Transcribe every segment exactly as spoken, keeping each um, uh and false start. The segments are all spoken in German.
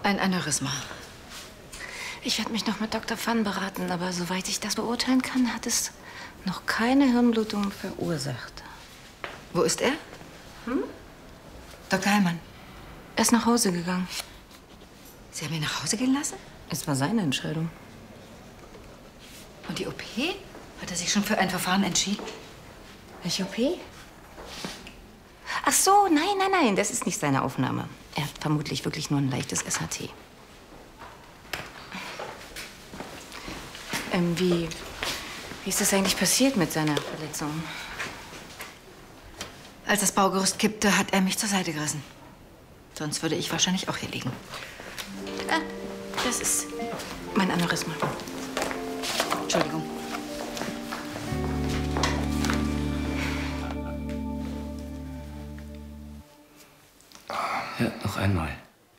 Ein Aneurysma. Ich werde mich noch mit Doktor Pfann beraten, aber soweit ich das beurteilen kann, hat es noch keine Hirnblutung verursacht. Wo ist er? Hm? Doktor Heilmann. Er ist nach Hause gegangen. Sie haben ihn nach Hause gehen lassen? Es war seine Entscheidung. Und die O P? Hat er sich schon für ein Verfahren entschieden? Welche O P? Ach so, nein, nein, nein, das ist nicht seine Aufnahme. Er hat vermutlich wirklich nur ein leichtes S H T. Ähm, wie, wie ist das eigentlich passiert mit seiner Verletzung? Als das Baugerüst kippte, hat er mich zur Seite gerissen. Sonst würde ich wahrscheinlich auch hier liegen. Ah, das ist mein Aneurysma. Entschuldigung. Ja, noch einmal.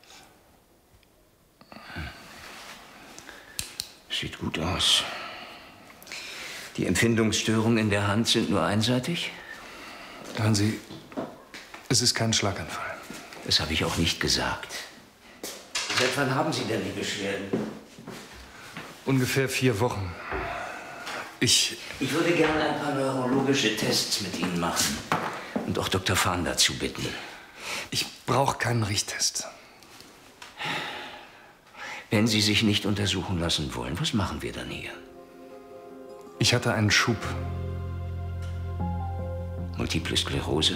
Sieht gut aus. Die Empfindungsstörungen in der Hand sind nur einseitig? Hören Sie, es ist kein Schlaganfall. Das habe ich auch nicht gesagt. Seit wann haben Sie denn die Beschwerden? Ungefähr vier Wochen. Ich... Ich würde gerne ein paar neurologische Tests mit Ihnen machen. Und auch Doktor Pfann dazu bitten. Ich brauche keinen Richtest. Wenn Sie sich nicht untersuchen lassen wollen, was machen wir dann hier? Ich hatte einen Schub. Multiple Sklerose?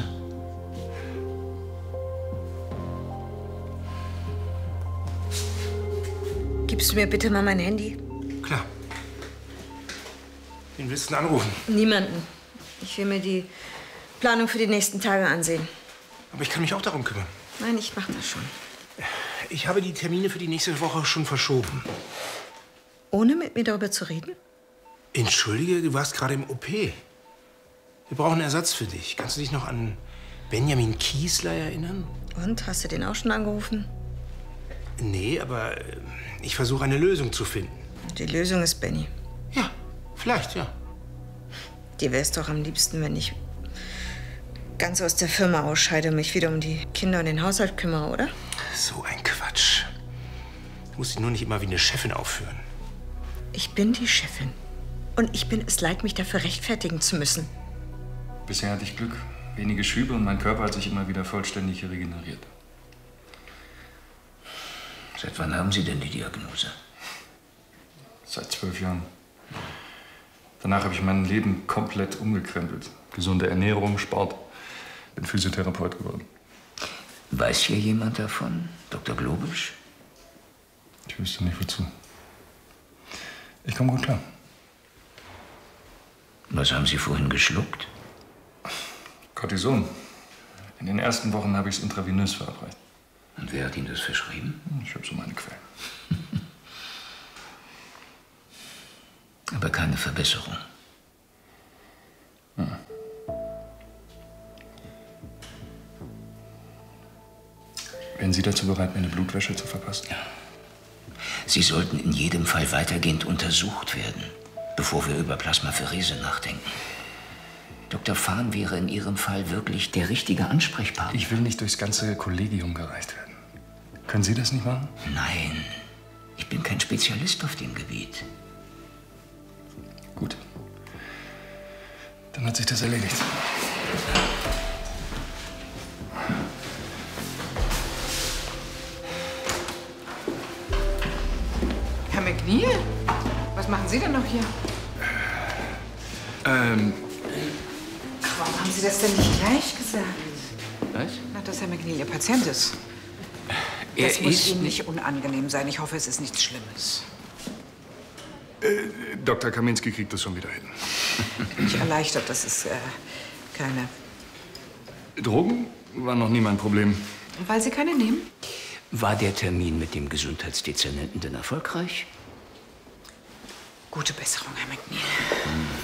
Gibst du mir bitte mal mein Handy? Klar. Wen willst du denn anrufen? Niemanden. Ich will mir die Planung für die nächsten Tage ansehen. Aber ich kann mich auch darum kümmern. Nein, ich mach das schon. Ich habe die Termine für die nächste Woche schon verschoben. Ohne mit mir darüber zu reden? Entschuldige, du warst gerade im O P. Wir brauchen einen Ersatz für dich. Kannst du dich noch an Benjamin Kiesler erinnern? Und, hast du den auch schon angerufen? Nee, aber ich versuche eine Lösung zu finden. Die Lösung ist Benny. Ja, vielleicht, ja. Dir wär's doch am liebsten, wenn ich ganz aus der Firma ausscheide und mich wieder um die Kinder und den Haushalt kümmere, oder? So ein Quatsch. Du musst dich nur nicht immer wie eine Chefin aufführen. Ich bin die Chefin. Und ich bin es leid, mich dafür rechtfertigen zu müssen. Bisher hatte ich Glück. Wenige Schübe und mein Körper hat sich immer wieder vollständig regeneriert. Seit wann haben Sie denn die Diagnose? Seit zwölf Jahren. Danach habe ich mein Leben komplett umgekrempelt. Gesunde Ernährung, Sport. Bin Physiotherapeut geworden. Weiß hier jemand davon? Doktor Globisch? Ich wüsste nicht, wozu. Ich komme gut klar. Was haben Sie vorhin geschluckt? Cortison. In den ersten Wochen habe ich es intravenös verabreicht. Und wer hat Ihnen das verschrieben? Ich habe so meine Quellen. Aber keine Verbesserung. Ja. Wären Sie dazu bereit, mir eine Blutwäsche zu verpassen? Ja. Sie sollten in jedem Fall weitergehend untersucht werden, bevor wir über Plasmapherese nachdenken. Doktor Pfann wäre in Ihrem Fall wirklich der richtige Ansprechpartner. Ich will nicht durchs ganze Kollegium gereicht werden. Können Sie das nicht machen? Nein, ich bin kein Spezialist auf dem Gebiet. Gut. Dann hat sich das erledigt. Herr McNeil? Was machen Sie denn noch hier? Ähm... Warum haben Sie das denn nicht gleich gesagt? Was? Na, dass Herr McNeil Ihr Patient ist. Er Das muss ist Ihnen nicht unangenehm sein. Ich hoffe, es ist nichts Schlimmes. Äh, Doktor Kaminski kriegt das schon wieder hin. Mich erleichtert, dass es äh, keine... Drogen war noch nie mein Problem. Weil Sie keine nehmen? War der Termin mit dem Gesundheitsdezernenten denn erfolgreich? Gute Besserung, Herr McNeil. Hm.